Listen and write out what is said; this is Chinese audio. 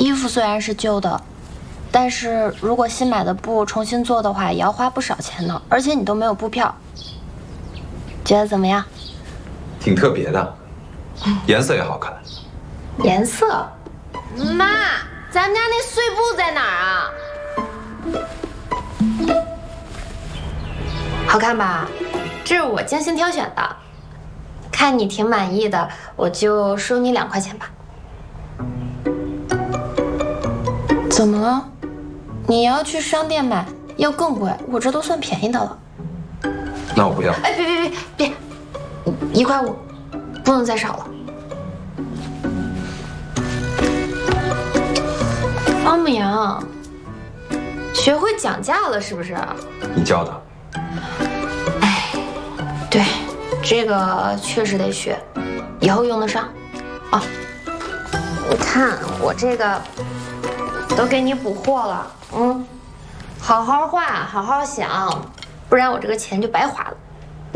衣服虽然是旧的，但是如果新买的布重新做的话，也要花不少钱呢。而且你都没有布票，觉得怎么样？ 挺特别的，颜色也好看。 颜色？ 妈，咱们家那碎布在哪儿啊？ 好看吧？这是我精心挑选的，看你挺满意的，我就收你2块钱吧。怎么了？你要去商店买要更贵，我这都算便宜的了。 那我不要。 哎，别，1块5，不能再少了。方牧阳，学会讲价了是不是？ 你教的。 哎，对，这个确实得学，以后用得上。哦，你看我这个都给你补货了，好好画，好好想，不然我这个钱就白花了。